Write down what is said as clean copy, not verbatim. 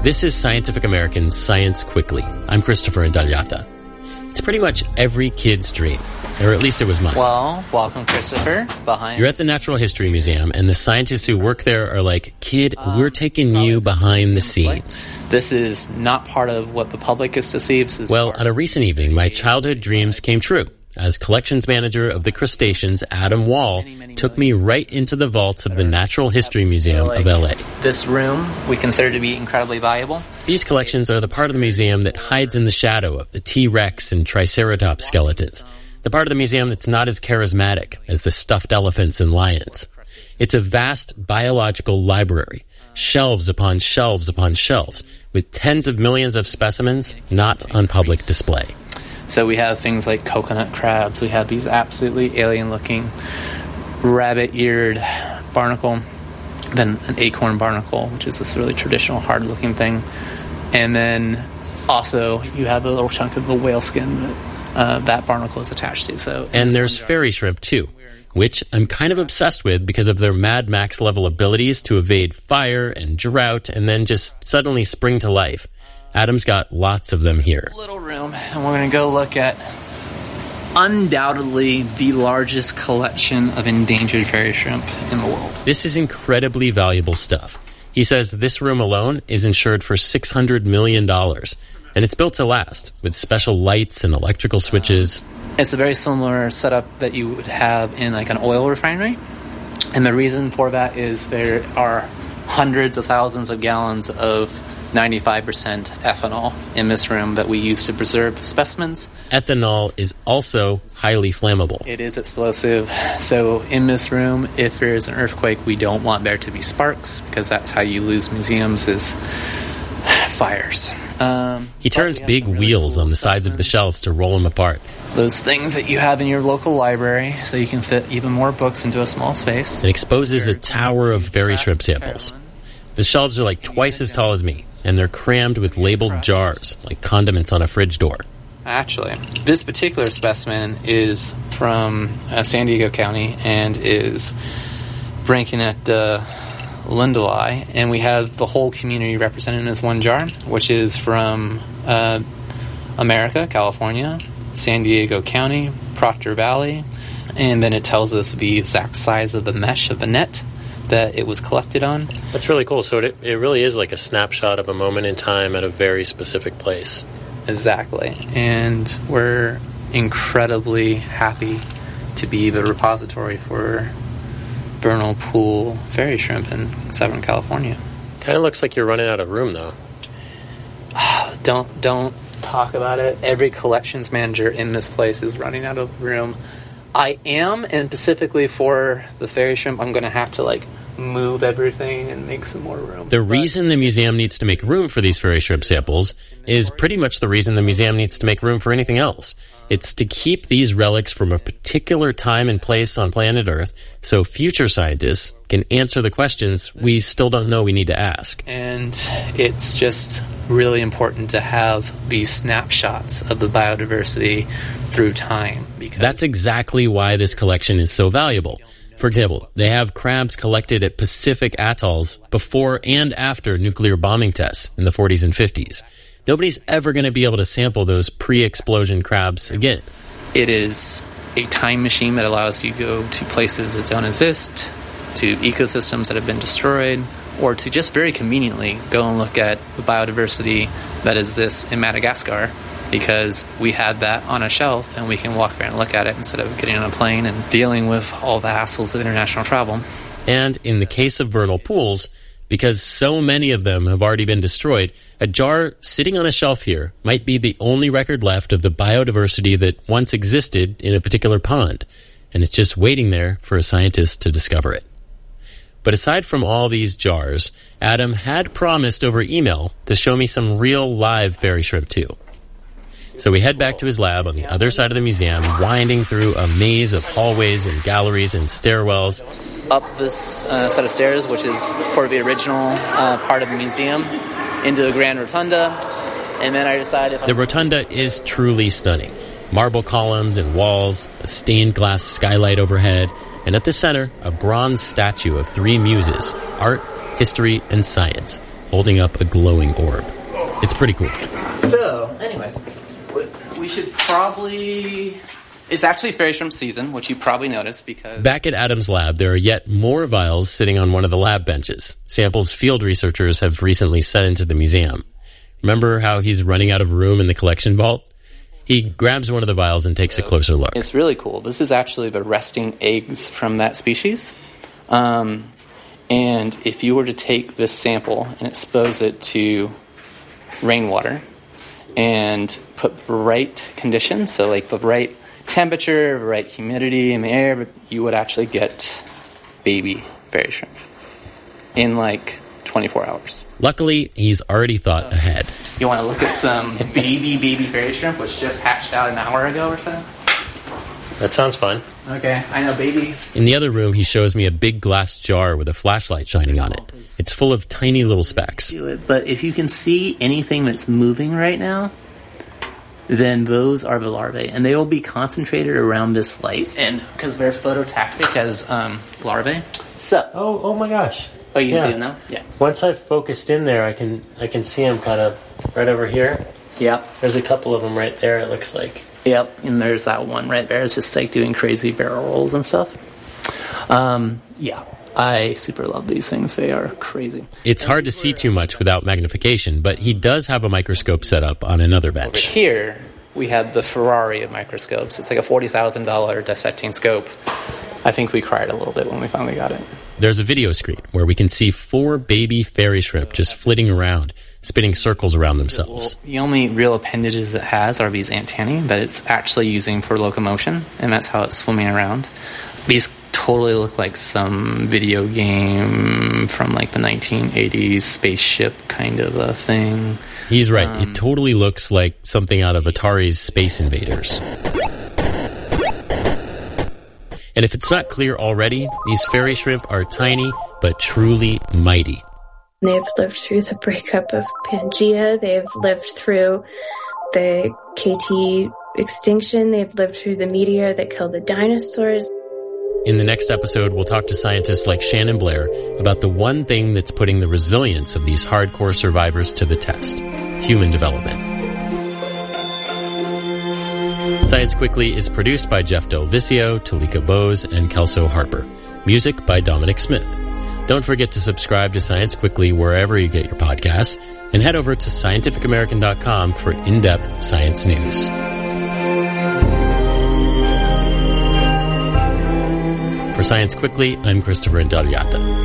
This is Scientific American's Science Quickly. I'm Christopher Indagliata. It's pretty much every kid's dream, or at least it was mine. Well, welcome, Christopher. You're at the Natural History Museum, and the scientists who work there are like, kid, we're taking you behind the scenes. This is not part of what the public is to see. Well, at a recent evening, my childhood dreams came true. As collections manager of the crustaceans, Adam Wall took me right into the vaults of the Natural History Museum of LA. This room we consider to be incredibly valuable. These collections are the part of the museum that hides in the shadow of the T-Rex and Triceratops skeletons. The part of the museum that's not as charismatic as the stuffed elephants and lions. It's a vast biological library, shelves upon shelves upon shelves, with tens of millions of specimens not on public display. So we have things like coconut crabs. We have these absolutely alien-looking rabbit-eared barnacle, then an acorn barnacle, which is this really traditional hard-looking thing. And then also you have a little chunk of the whale skin that barnacle is attached to. And there's fairy shrimp, too, which I'm kind of obsessed with because of their Mad Max-level abilities to evade fire and drought and then just suddenly spring to life. Adam's got lots of them here. Little room, and we're going to go look at undoubtedly the largest collection of endangered fairy shrimp in the world. This is incredibly valuable stuff. He says this room alone is insured for $600 million, and it's built to last, with special lights and electrical switches. It's a very similar setup that you would have in like an oil refinery, and the reason for that is there are hundreds of thousands of gallons of 95% ethanol in this room that we use to preserve specimens. Ethanol is also highly flammable. It is explosive. So in this room, if there is an earthquake, we don't want there to be sparks because that's how you lose museums is fires. He turns big wheels on the sides of the shelves to roll them apart. Those things that you have in your local library so you can fit even more books into a small space. It exposes a tower of fairy shrimp samples. The shelves are like twice as tall as me, and they're crammed with labeled jars, like condiments on a fridge door. Actually, this particular specimen is from San Diego County and is ranking at Lindeli, and we have the whole community represented in this one jar, which is from America, California, San Diego County, Proctor Valley, and then it tells us the exact size of the mesh of the net that it was collected on. That's really cool. So it really is like a snapshot of a moment in time at a very specific place. Exactly. And we're incredibly happy to be the repository for vernal pool fairy shrimp in Southern California. Kind of looks like you're running out of room, though. Don't talk about it. Every collections manager in this place is running out of room. I am, and specifically for the fairy shrimp, I'm going to have to move everything and make some more room. The reason the museum needs to make room for these fairy shrimp samples is pretty much the reason the museum needs to make room for anything else. It's to keep these relics from a particular time and place on planet Earth so future scientists can answer the questions we still don't know we need to ask. And it's just really important to have these snapshots of the biodiversity through time. Because that's exactly why this collection is so valuable. For example, they have crabs collected at Pacific atolls before and after nuclear bombing tests in the 40s and 50s. Nobody's ever going to be able to sample those pre-explosion crabs again. It is a time machine that allows you to go to places that don't exist, to ecosystems that have been destroyed, or to just very conveniently go and look at the biodiversity that exists in Madagascar, because we had that on a shelf and we can walk around and look at it instead of getting on a plane and dealing with all the hassles of international travel. And in the case of vernal pools, because so many of them have already been destroyed, a jar sitting on a shelf here might be the only record left of the biodiversity that once existed in a particular pond, and it's just waiting there for a scientist to discover it. But aside from all these jars, Adam had promised over email to show me some real live fairy shrimp too. So we head back to his lab on the other side of the museum, winding through a maze of hallways and galleries and stairwells. Up this set of stairs, which is for the original part of the museum, into the Grand Rotunda, and then I decided... The Rotunda is truly stunning. Marble columns and walls, a stained glass skylight overhead, and at the center, a bronze statue of three muses, art, history, and science. holding up a glowing orb. It's pretty cool. So, anyways, we should probably... It's actually fairy shrimp season, which you probably noticed because... Back at Adam's lab, there are yet more vials sitting on one of the lab benches. Samples field researchers have recently sent into the museum. Remember how he's running out of room in the collection vault? He grabs one of the vials and takes a closer look. It's really cool. This is actually the resting eggs from that species. And if you were to take this sample and expose it to rainwater and put the right conditions, so like the right temperature, the right humidity in the air, you would actually get baby fairy shrimp in like 24 hours. Luckily, he's already thought ahead. You want to look at some baby fairy shrimp, which just hatched out an hour ago or so? That sounds fun. Okay, I know babies. In the other room, he shows me a big glass jar with a flashlight shining on it. It's full of tiny little specks. But if you can see anything that's moving right now, then those are the larvae, and they will be concentrated around this light, and because they're phototactic as larvae. So, oh my gosh! Oh, you can see them now. Yeah. Once I've focused in there, I can see them kind of right over here. Yep. There's a couple of them right there. It looks like. Yep, and there's that one right there. It's just like doing crazy barrel rolls and stuff. Yeah. I super love these things. They are crazy. It's hard to see too much without magnification, but he does have a microscope set up on another bench. Over here, we have the Ferrari of microscopes. It's like a $40,000 dissecting scope. I think we cried a little bit when we finally got it. There's a video screen where we can see 4 baby fairy shrimp just flitting around, spinning circles around themselves. The only real appendages it has are these antennae that it's actually using for locomotion, and that's how it's swimming around. These totally look like some video game from like the 1980s spaceship kind of a thing. He's right. It totally looks like something out of Atari's Space Invaders. And if it's not clear already, these fairy shrimp are tiny but truly mighty. They've lived through the breakup of Pangea. They've lived through the KT extinction. They've lived through the meteor that killed the dinosaurs. In the next episode, we'll talk to scientists like Shannon Blair about the one thing that's putting the resilience of these hardcore survivors to the test: human development. Science Quickly is produced by Jeff Del Vicio, Talika Bose, and Kelso Harper. Music by Dominic Smith. Don't forget to subscribe to Science Quickly wherever you get your podcasts, and head over to scientificamerican.com for in-depth science news. For Science Quickly, I'm Christopher Indagliata.